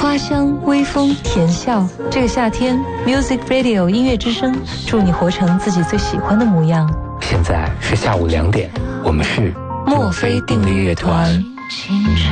花香、微风、甜笑。这个夏天 Music Radio 音乐之声，祝你活成自己最喜欢的模样。 现在是下午2点，我们是墨菲定律乐团。